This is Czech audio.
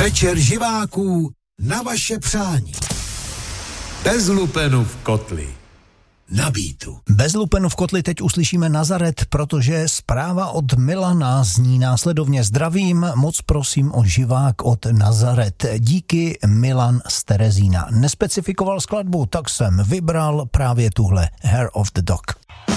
Večer živáků na vaše přání. Bez lupenu v kotli. Na Beatu. Bez lupenu v kotli teď uslyšíme Nazaret, protože zpráva od Milana zní následovně: zdravím, moc prosím o živák od Nazaret. Díky, Milan z Terezína. Nespecifikoval skladbu, tak jsem vybral právě tuhle Hair of the Dog.